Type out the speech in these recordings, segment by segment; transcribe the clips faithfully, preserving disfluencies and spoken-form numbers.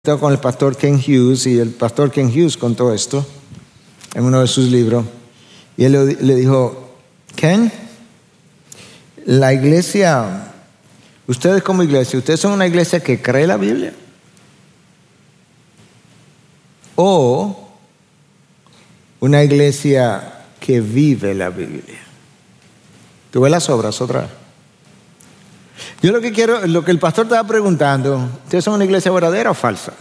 Con el pastor Ken Hughes, y el pastor Ken Hughes contó esto en uno de sus libros, y él le, le dijo: Ken, la iglesia, ustedes como iglesia, ¿ustedes son una iglesia que cree la Biblia? ¿O una iglesia que vive la Biblia? ¿Tú ves las obras otra vez? Yo lo que quiero, lo que el pastor estaba preguntando, ¿ustedes son una iglesia verdadera o falsa?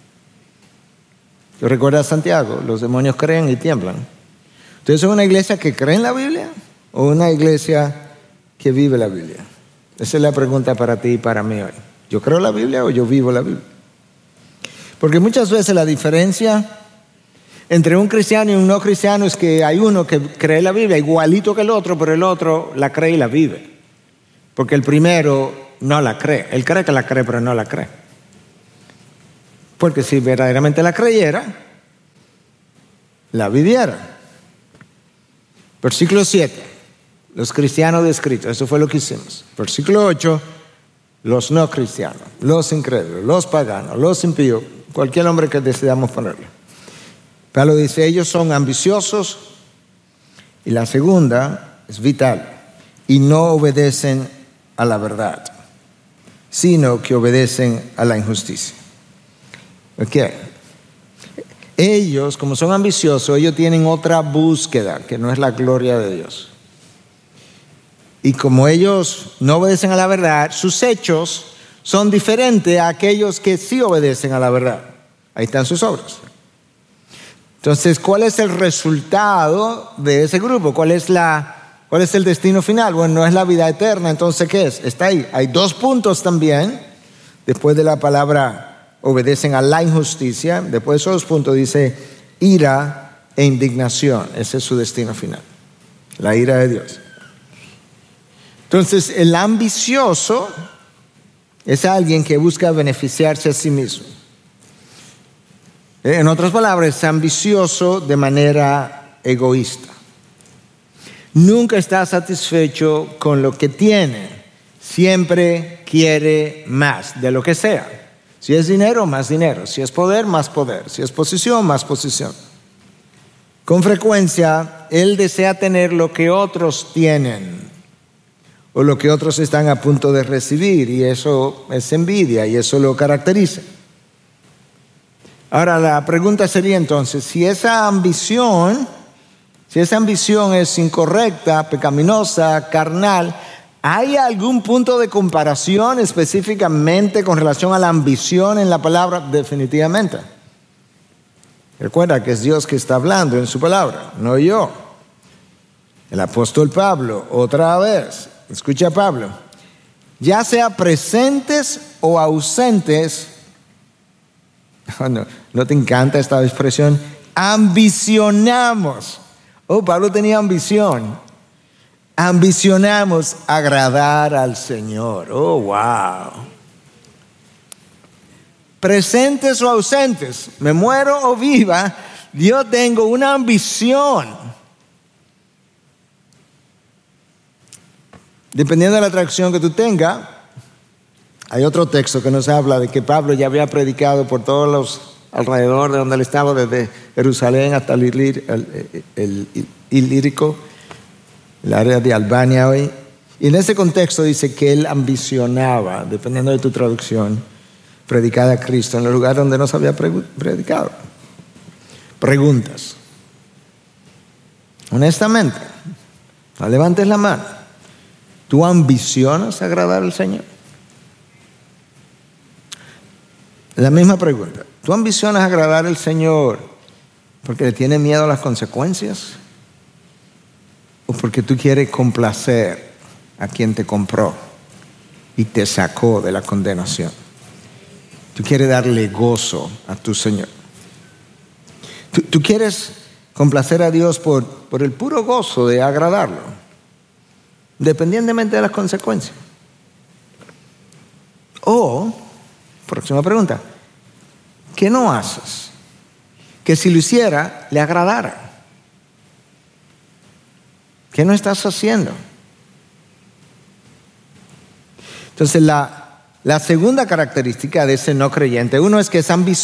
Yo recuerdo a Santiago, los demonios creen y tiemblan. ¿Ustedes son una iglesia que cree en la Biblia o una iglesia que vive la Biblia? Esa es la pregunta para ti y para mí hoy. ¿Yo creo la Biblia o yo vivo la Biblia? Porque muchas veces la diferencia entre un cristiano y un no cristiano es que hay uno que cree la Biblia igualito que el otro, pero el otro la cree y la vive. Porque el primero no la cree. Él cree que la cree, pero no la cree. Porque si verdaderamente la creyera, la viviera. Versículo siete. Los cristianos descritos. Eso fue lo que hicimos. Versículo ocho. Los no cristianos, los incrédulos, los paganos, los impíos. Cualquier hombre que decidamos ponerle. Pablo dice, ellos son ambiciosos. Y la segunda es vital. Y no obedecen a la verdad, sino que obedecen a la injusticia. Ok. Ellos, como son ambiciosos, ellos tienen otra búsqueda, que no es la gloria de Dios. Y como ellos no obedecen a la verdad, sus hechos son diferentes a aquellos que sí obedecen a la verdad. Ahí están sus obras. Entonces, ¿cuál es el resultado de ese grupo? ¿Cuál es la ¿Cuál es el destino final? Bueno, no es la vida eterna. Entonces, ¿qué es? Está ahí. Hay dos puntos también. Después de la palabra obedecen a la injusticia. Después de esos dos puntos dice ira e indignación. Ese es su destino final. La ira de Dios. Entonces, el ambicioso es alguien que busca beneficiarse a sí mismo. En otras palabras, es ambicioso de manera egoísta. Nunca está satisfecho con lo que tiene. Siempre quiere más de lo que sea. Si es dinero, más dinero. Si es poder, más poder. Si es posición, más posición. Con frecuencia, él desea tener lo que otros tienen o lo que otros están a punto de recibir, y eso es envidia y eso lo caracteriza. Ahora, la pregunta sería entonces, si esa ambición... Si esa ambición es incorrecta, pecaminosa, carnal, ¿hay algún punto de comparación específicamente con relación a la ambición en la palabra? Definitivamente. Recuerda que es Dios que está hablando en su palabra, no yo. El apóstol Pablo, otra vez, escucha a Pablo, ya sea presentes o ausentes, no, ¿no te encanta esta expresión? Ambicionamos. Oh, Pablo tenía ambición. Ambicionamos agradar al Señor. Oh, wow. Presentes o ausentes, me muero o viva, yo tengo una ambición. Dependiendo de la atracción que tú tengas, hay otro texto que nos habla de que Pablo ya había predicado por todos los alrededor de donde él estaba, desde Jerusalén hasta el, Ilir, el, el, el Ilírico, el área de Albania hoy. Y en ese contexto dice que él ambicionaba, dependiendo de tu traducción, predicar a Cristo en el lugar donde no se había predicado. Preguntas. Honestamente, no levantes la mano. ¿Tú ambicionas agradar al Señor? La misma pregunta. ¿Tú ambicionas agradar al Señor porque le tienes miedo a las consecuencias? ¿O porque tú quieres complacer a quien te compró y te sacó de la condenación? Tú quieres darle gozo a tu Señor. Tú, tú quieres complacer a Dios por, por el puro gozo de agradarlo, independientemente de las consecuencias. O, próxima pregunta, ¿qué no haces que si lo hiciera le agradara? ¿Qué no estás haciendo? Entonces la, La segunda característica de ese no creyente, uno es que es ambicioso.